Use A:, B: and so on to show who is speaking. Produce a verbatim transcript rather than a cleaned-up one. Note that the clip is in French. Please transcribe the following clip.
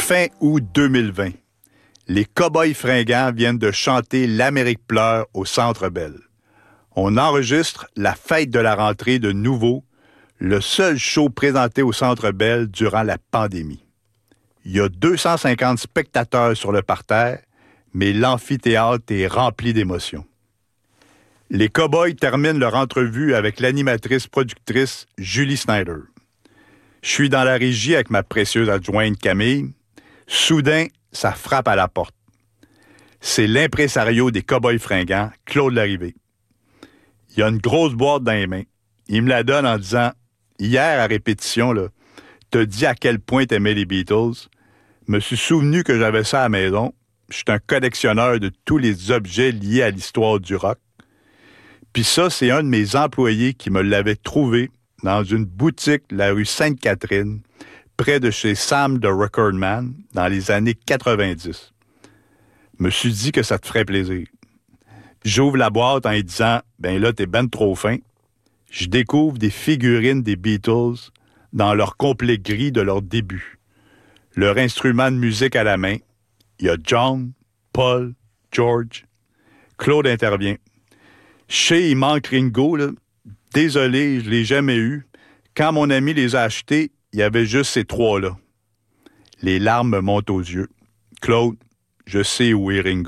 A: fin août deux mille vingt. Les Cowboys fringants viennent de chanter L'Amérique pleure au Centre Bell. On enregistre la fête de la rentrée de Nouveau, le seul show présenté au Centre Bell durant la pandémie. Il y a deux cent cinquante spectateurs sur le parterre, mais l'amphithéâtre est rempli d'émotions. Les Cowboys terminent leur entrevue avec l'animatrice-productrice Julie Snyder. Je suis dans la régie avec ma précieuse adjointe Camille. Soudain, ça frappe à la porte. C'est l'impresario des Cowboys fringants, Claude Larrivée. Il a une grosse boîte dans les mains. Il me la donne en disant « Hier, à répétition, là, t'as dit à quel point t'aimais les Beatles. Me suis souvenu que j'avais ça à la maison. Je suis un collectionneur de tous les objets liés à l'histoire du rock. Puis ça, c'est un de mes employés qui me l'avait trouvé dans une boutique de la rue Sainte-Catherine, près de chez Sam de Recordman, dans les années quatre-vingt-dix. Me suis dit que ça te ferait plaisir. J'ouvre la boîte en lui disant « Ben là, t'es ben trop fin. » Je découvre des figurines des Beatles dans leur complet gris de leur début. Leur instrument de musique à la main. Il y a John, Paul, George. Claude intervient. Je sais, il manque Ringo, là. Désolé, je ne l'ai jamais eu. Quand mon ami les a achetés, il y avait juste ces trois-là. Les larmes me montent aux yeux. Claude, je sais où est Ringo.